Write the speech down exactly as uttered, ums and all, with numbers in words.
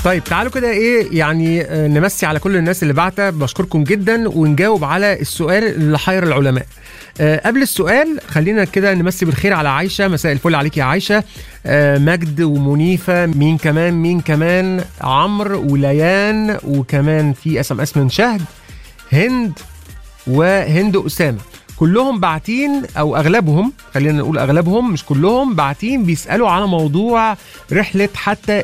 طيب تعالوا كده ايه يعني آه، نمسي على كل الناس اللي بعتها، بشكركم جدا، ونجاوب على السؤال اللي حير العلماء. أه قبل السؤال خلينا كده نمسي بالخير على عايشة. مساء الفل عليك يا عايشة. أه مجد ومنيفة، مين كمان مين كمان عمرو وليان، وكمان في اس ام اس من شهد، هند وهند أسامة. كلهم باعتين او اغلبهم، خلينا نقول اغلبهم مش كلهم، باعتين بيسألوا على موضوع رحلة حتى